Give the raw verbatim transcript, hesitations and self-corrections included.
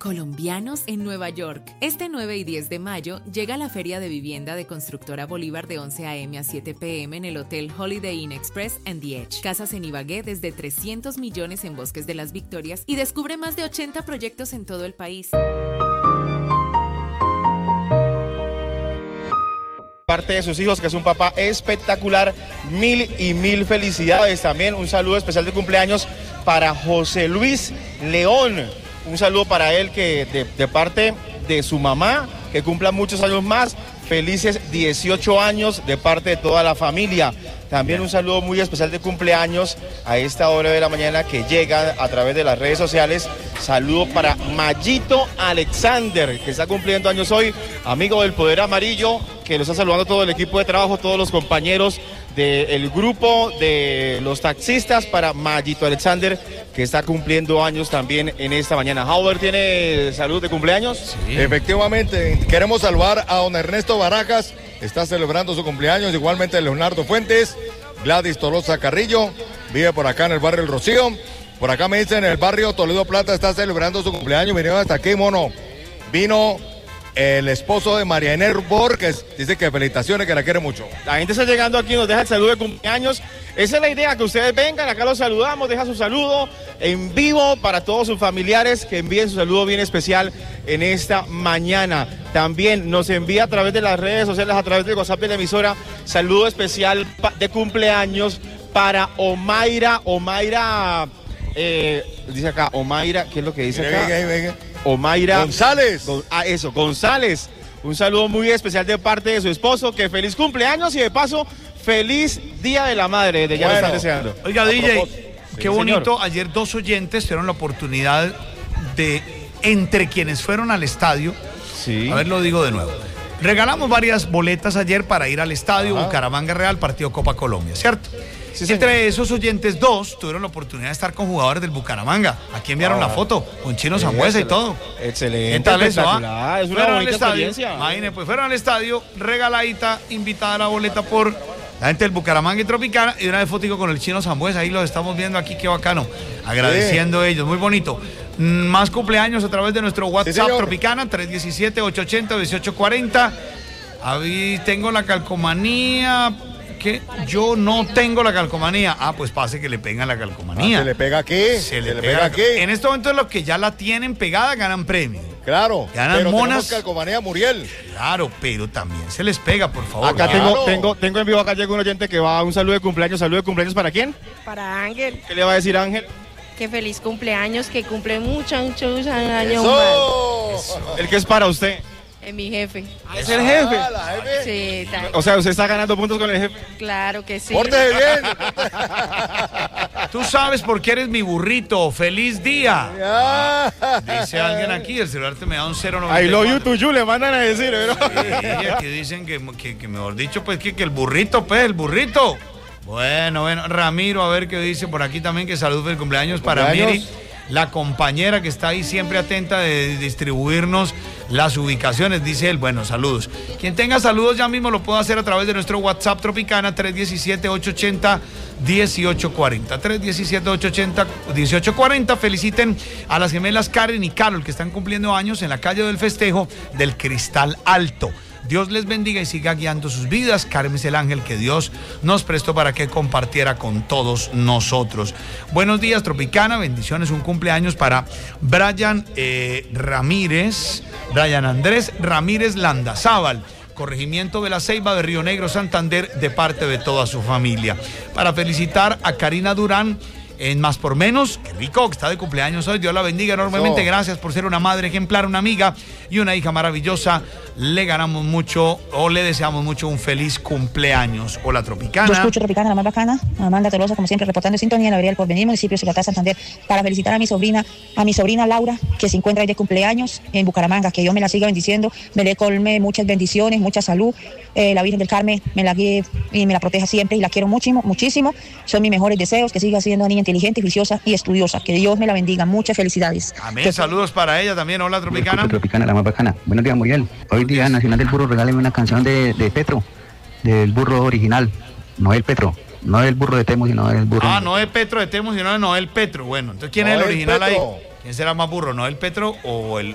Colombianos en Nueva York. Este nueve y diez de mayo llega la Feria de Vivienda de Constructora Bolívar de once a eme a siete pe eme en el Hotel Holiday Inn Express and The Edge. Casas en Ibagué desde trescientos millones en Bosques de las Victorias y descubre más de ochenta proyectos en todo el país. Parte de sus hijos, que es un papá espectacular, mil y mil felicidades. También un saludo especial de cumpleaños para José Luis León. Un saludo para él, que de, de parte de su mamá, que cumpla muchos años más. Felices dieciocho años de parte de toda la familia. También un saludo muy especial de cumpleaños a esta hora de la mañana que llega a través de las redes sociales. Saludo para Mayito Alexander, que está cumpliendo años hoy, amigo del Poder Amarillo, que lo está saludando todo el equipo de trabajo, todos los compañeros del grupo de los taxistas, para Mayito Alexander, que está cumpliendo años también en esta mañana. Howard, ¿tiene salud de cumpleaños? Sí. Efectivamente, queremos saludar a don Ernesto Barajas, está celebrando su cumpleaños, igualmente Leonardo Fuentes, Gladys Tolosa Carrillo, vive por acá en el barrio El Rocío. Por acá me dicen, en el barrio Toledo Plata está celebrando su cumpleaños. Vinieron hasta aquí, mono. Vino el esposo de María Inés Borges, dice que felicitaciones, que la quiere mucho. La gente está llegando aquí, nos deja el saludo de cumpleaños. Esa es la idea, que ustedes vengan, acá los saludamos, deja su saludo en vivo para todos sus familiares, que envíen su saludo bien especial en esta mañana. También nos envía a través de las redes sociales, a través del WhatsApp de la emisora, saludo especial de cumpleaños para Omaira, Omaira, eh, dice acá, Omaira, ¿qué es lo que dice acá? Venga, venga. Omaira González. Gon, ah, eso, González. Un saludo muy especial de parte de su esposo, que feliz cumpleaños y de paso, feliz Día de la Madre, de ya bueno, lo están deseando. Oiga, D J, sí, qué bonito, señor. Ayer dos oyentes tuvieron la oportunidad de, entre quienes fueron al estadio, sí. A ver, lo digo de nuevo. Regalamos varias boletas ayer para ir al estadio Ajá. Bucaramanga Real, partido Copa Colombia, ¿cierto? Sí, entre esos oyentes, dos tuvieron la oportunidad de estar con jugadores del Bucaramanga. Aquí enviaron ah, la foto, con Chino Sambuesa y todo. Excelente. ¿Qué tal eso? Ah? Es una fueron bonita al estadio, experiencia. Imagínense, pues fueron al estadio, regaladita, invitada a la boleta por la gente del Bucaramanga y Tropicana, y una vez fotico con el Chino Sambuesa. Ahí los estamos viendo aquí, qué bacano. Agradeciendo sí. a ellos, muy bonito. Más cumpleaños a través de nuestro WhatsApp sí, Tropicana, tres uno siete, ocho ocho cero, uno ocho cuatro cero. Ahí tengo la calcomanía. Que yo no tengo la calcomanía. Ah, pues pase que le pegan la calcomanía. Ah, ¿se le pega aquí? Se le, le pega, pega aquí. En este momento los que ya la tienen pegada ganan premio. Claro. Ganan pero monas. Calcomanía Muriel. Claro, pero también se les pega, por favor. Acá claro. tengo, tengo, tengo en vivo, acá llega un oyente que va a un saludo de cumpleaños. ¿Saludo de cumpleaños para quién? Para Ángel. ¿Qué le va a decir Ángel? Que feliz cumpleaños, que cumple muchos, muchos años ¡Eso! más. Eso. ¿El que es para usted? Es mi jefe. ¿Es el jefe? Ah, la jefe. Sí, tal. O sea, ¿usted está ganando puntos con el jefe? Claro que sí. ¡Pórtese bien! Tú sabes por qué eres mi burrito. ¡Feliz día! Dice alguien aquí, el celular te me da un cero noventa y cuatro. I love you to you, le mandan a decir, ¿no? Sí, aquí dicen que, que, que mejor dicho, pues que, que el burrito, pues, el burrito. Bueno, bueno, Ramiro, a ver qué dice por aquí también, que salud del cumpleaños para Miri, la compañera que está ahí siempre atenta de distribuirnos las ubicaciones, dice él. Bueno, saludos. Quien tenga saludos ya mismo lo puede hacer a través de nuestro WhatsApp Tropicana, tres uno siete, ocho ocho cero, uno ocho cuatro cero. tres uno siete, ocho ocho cero, uno ocho cuatro cero. Feliciten a las gemelas Karen y Carol, que están cumpliendo años en la calle del festejo del Cristal Alto. Dios les bendiga y siga guiando sus vidas. Carmen es el ángel que Dios nos prestó para que compartiera con todos nosotros. Buenos días, Tropicana. Bendiciones. Un cumpleaños para Brian eh, Ramírez, Brian Andrés Ramírez Landazábal, corregimiento de la Ceiba de Río Negro, Santander, de parte de toda su familia. Para felicitar a Karina Durán en Más por Menos, qué rico, que está de cumpleaños hoy. Dios la bendiga enormemente. Eso. Gracias por ser una madre ejemplar, una amiga y una hija maravillosa. Le ganamos mucho o le deseamos mucho un feliz cumpleaños. Hola, Tropicana. Yo escucho Tropicana, la más bacana. Amanda Tolosa, como siempre, reportando en sintonía en la Vereda del Porvenir, municipio de Ciudad Santander, para felicitar a mi sobrina, a mi sobrina Laura, que se encuentra ahí de cumpleaños en Bucaramanga. Que Dios me la siga bendiciendo, me le colme muchas bendiciones, mucha salud. Eh, la Virgen del Carmen me la guíe y me la proteja siempre, y la quiero muchísimo, muchísimo. Son mis mejores deseos, que siga siendo una niña inteligente, juiciosa y estudiosa. Que Dios me la bendiga. Muchas felicidades. Amén. Que... Saludos para ella también. Hola, Tropicana. Tropicana, la más bacana. Buenos días, Muriel. Hoy día Nacional del Burro, regáleme una canción de, de Petro, del burro original, Noel Petro. No del burro de Temo, sino del burro. Ah, no es Petro de Temo, sino de Noel Petro. Bueno, entonces, ¿quién Noel es el original Petro. Ahí? ¿Quién será más burro, Noel Petro o el